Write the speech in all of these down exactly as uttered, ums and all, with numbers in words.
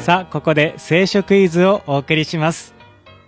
さあ、ここで聖書クイズをお送りします。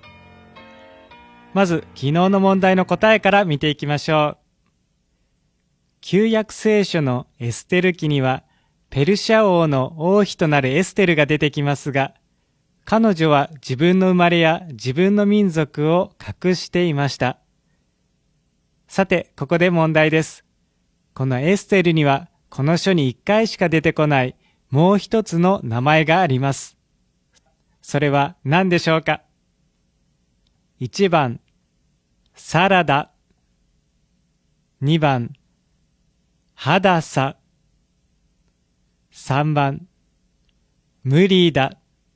まず、昨日の問題の答えから見ていきましょう。旧約聖書のエステル記には、ペルシャ王の王妃となるエステルが出てきますが、彼女は自分の生まれや自分の民族を隠していました。さて、ここで問題です。このエステルには、この書に一回しか出てこないもう一つの名前があります。それは何でしょうか？いちばん、サラダ。にばん、ハダサ。さんばん、ムリダ。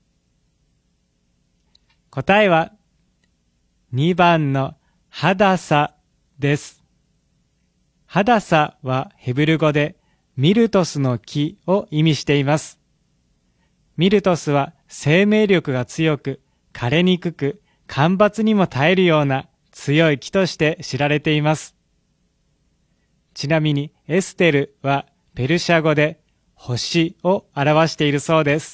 答えはにばんのハダサです。ハダサはヘブル語でミルトスの木を意味しています。ミルトスは生命力が強く、枯れにくく、干ばつにも耐えるような強い木として知られています。ちなみにエステルはペルシャ語で星を表しているそうです。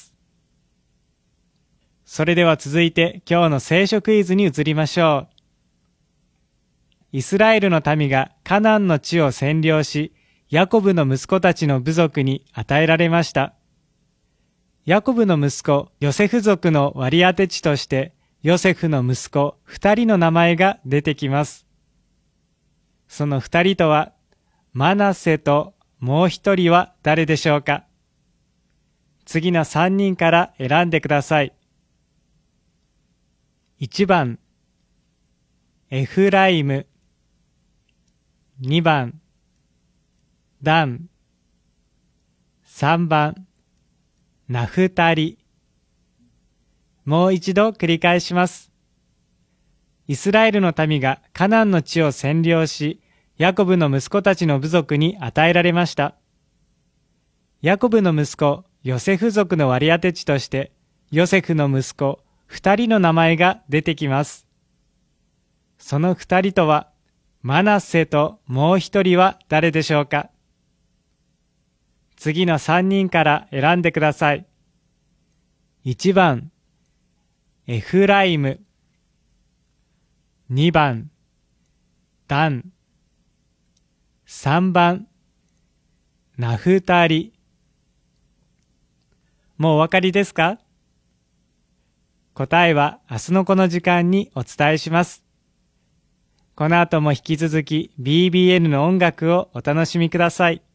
それでは続いて今日の聖書クイズに移りましょう。イスラエルの民がカナンの地を占領し、ヤコブの息子たちの部族に与えられました。ヤコブの息子ヨセフ族の割り当て地として、ヨセフの息子二人の名前が出てきます。その二人とは、マナセともう一人は誰でしょうか？次の三人から選んでください。いちばん、エフライム。にばん、ダン。さんばん、ナフタリ。もう一度繰り返します。イスラエルの民がカナンの地を占領し、ヤコブの息子たちの部族に与えられました。ヤコブの息子、ヨセフ族の割り当て地として、ヨセフの息子、二人の名前が出てきます。その二人とは、マナセともう一人は誰でしょうか？次の三人から選んでください。いちばん、エフライム。にばん、ダン。さんばん、ナフタリ。もうお分かりですか？答えは明日のこの時間にお伝えします。この後も引き続き ビービーエヌ の音楽をお楽しみください。